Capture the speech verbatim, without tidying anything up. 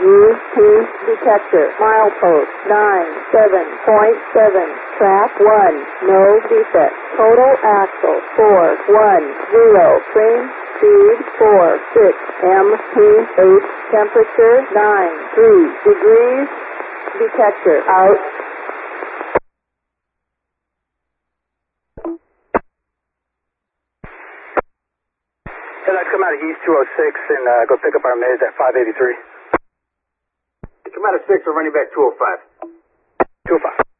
U P detector. Milepost nine seven point seven. Track one. No defect. Total axle four one zero. Frame speed four six. M P eight. Temperature nine three degrees. Detector out. I'd come out of East two oh six and uh, go pick up our mids at five eighty-three. Come out of six, we're running back two oh five. two oh five.